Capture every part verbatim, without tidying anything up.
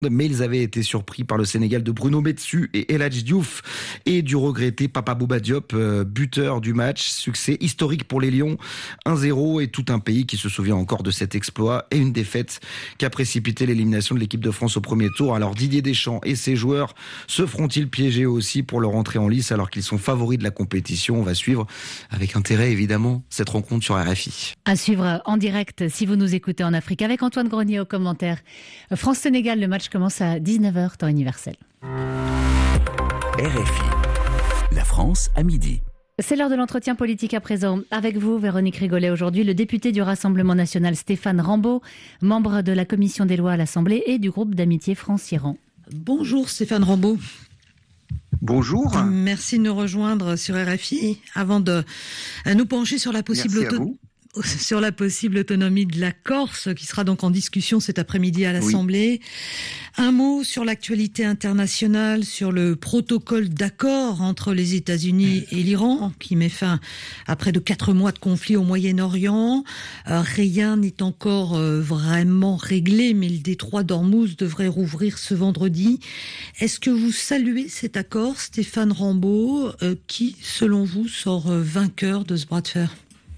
Mais ils avaient été surpris par le Sénégal de Bruno Metsu et El Hadji Diouf et du regretté Papa Bouba Diop, buteur du match. Succès historique pour les Lions, un zéro, et tout un pays qui se souvient encore de cet exploit et une défaite qui a précipité l'élimination de l'équipe de France au premier tour. Alors Didier Deschamps et ses joueurs se feront-ils piéger aussi pour leur entrée en lice alors qu'ils sont favoris de la compétition? On va suivre avec intérêt évidemment cette rencontre sur R F I. À suivre en direct si vous nous écoutez en Afrique avec Antoine Grenier au commentaire. France-Sénégal, le match commence à dix-neuf heures, temps universel. R F I, la France à midi. C'est l'heure de l'entretien politique à présent. Avec vous, Véronique Rigolet, aujourd'hui, le député du Rassemblement national Stéphane Rambaud, membre de la commission des lois à l'Assemblée et du groupe d'amitié France-Iran. Bonjour Stéphane Rambaud. Bonjour. Merci de nous rejoindre sur R F I. Avant de nous pencher sur la possible autonomie. Sur la possible autonomie de la Corse, qui sera donc en discussion cet après-midi à l'Assemblée. Oui. Un mot sur l'actualité internationale, sur le protocole d'accord entre les États-Unis et l'Iran, qui met fin à près de quatre mois de conflit au Moyen-Orient. Euh, rien n'est encore euh, vraiment réglé, mais le détroit d'Ormuz devrait rouvrir ce vendredi. Est-ce que vous saluez cet accord, Stéphane Rambaud, euh, qui, selon vous, sort euh, vainqueur de ce bras de fer ?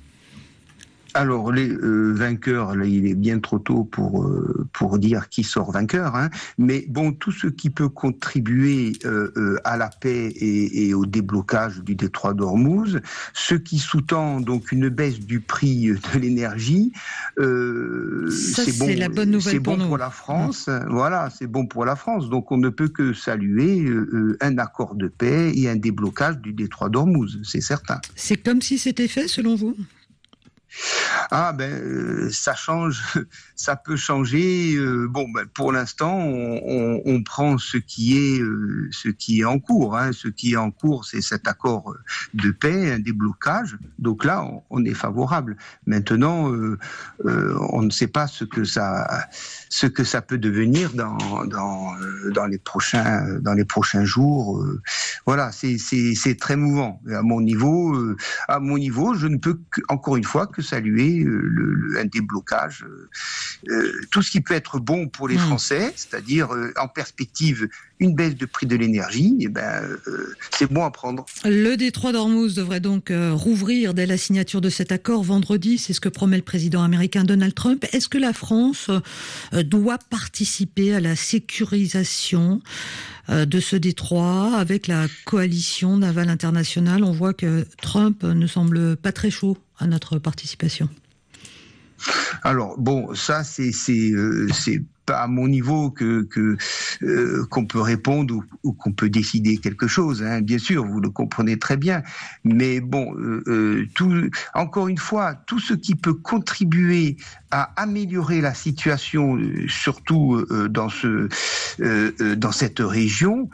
Alors, les euh, vainqueurs, là, il est bien trop tôt pour euh, pour dire qui sort vainqueur, hein. Mais bon, tout ce qui peut contribuer euh, euh, à la paix et, et au déblocage du détroit d'Ormuz, ce qui sous-tend donc une baisse du prix de l'énergie, euh, Ça, c'est bon, c'est la bonne nouvelle c'est pour bon nous. pour la France. Mmh. Voilà, c'est bon pour la France. Donc, on ne peut que saluer euh, un accord de paix et un déblocage du détroit d'Ormuz, c'est certain. C'est comme si c'était fait, selon vous ? Ah ben euh, ça change, ça peut changer. Euh, bon ben pour l'instant on, on, on prend ce qui est euh, ce qui est en cours. Hein. Ce qui est en cours, c'est cet accord de paix, un déblocage. Donc là on, on est favorable. Maintenant euh, euh, on ne sait pas ce que ça ce que ça peut devenir dans dans dans les prochains dans les prochains jours. Euh, voilà, c'est c'est c'est très mouvant. À mon niveau, euh, à mon niveau, je ne peux que, encore une fois que saluer euh, le, le, un déblocage, euh, euh, tout ce qui peut être bon pour les mmh. Français, c'est-à-dire euh, en perspective une baisse de prix de l'énergie, et ben euh, c'est bon à prendre. Le détroit d'Ormuz devrait donc euh, rouvrir dès la signature de cet accord vendredi, c'est ce que promet le président américain Donald Trump. Est-ce que la France euh, doit participer à la sécurisation euh, de ce détroit avec la coalition navale internationale? On voit que Trump ne semble pas très chaud à notre participation. Alors bon, ça c'est c'est euh, c'est pas à mon niveau que que euh, qu'on peut répondre ou, ou qu'on peut décider quelque chose. Hein. Bien sûr, vous le comprenez très bien. Mais bon, euh, euh, tout encore une fois, tout ce qui peut contribuer à améliorer la situation, euh, surtout euh, dans ce euh, euh, dans cette région,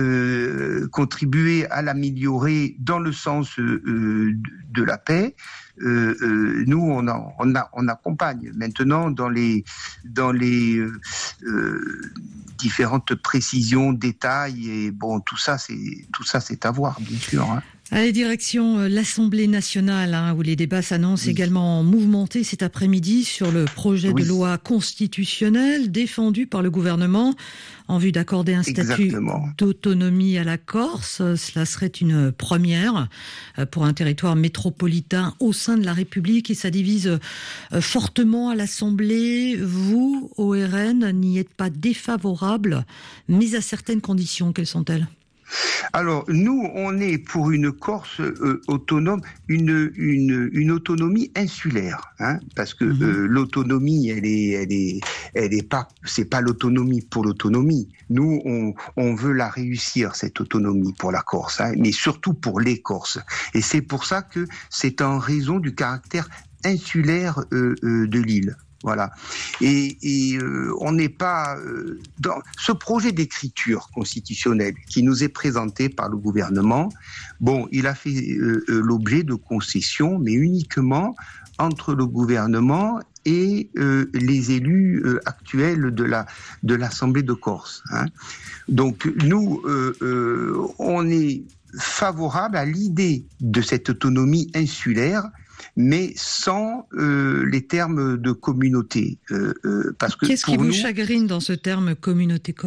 euh, contribuer à l'améliorer dans le sens euh, de la paix. Euh, euh, nous, on, a, on, a, on accompagne maintenant dans les, dans les euh, euh, différentes précisions, détails, et bon, tout ça, c'est, tout ça, c'est à voir, bien sûr. Hein. Allez, direction l'Assemblée nationale, hein, où les débats s'annoncent oui. également mouvementés cet après-midi sur le projet oui. de loi constitutionnelle défendu par le gouvernement en vue d'accorder un statut Exactement. d'autonomie à la Corse. Cela serait une première pour un territoire métropolitain au sein de la République et ça divise fortement à l'Assemblée. Vous, O R N, n'y êtes pas défavorable, mais à certaines conditions. Quelles sont-elles ? Alors, nous, on est pour une Corse euh, autonome, une, une, une autonomie insulaire, hein, parce que mmh. euh, l'autonomie, elle est, elle est, elle est pas, c'est pas l'autonomie pour l'autonomie. Nous, on, on veut la réussir, cette autonomie pour la Corse, hein, mais surtout pour les Corses. Et c'est pour ça que c'est en raison du caractère insulaire euh, euh, de l'île. Voilà. Et, et euh, on n'est pas euh, dans ce projet d'écriture constitutionnelle qui nous est présenté par le gouvernement. Bon, il a fait euh, l'objet de concessions, mais uniquement entre le gouvernement et euh, les élus euh, actuels de la de l'Assemblée de Corse. Hein. Donc nous, euh, euh, on est favorable à l'idée de cette autonomie insulaire, mais sans euh, les termes de communauté. Euh, euh, parce que Qu'est-ce qui vous nous, chagrine dans ce terme communauté ?